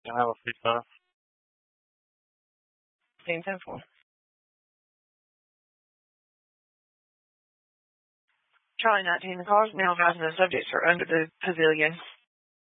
Iowa 35. Team 10-4. Charlie 19, the cars now driving the subjects are under the pavilion.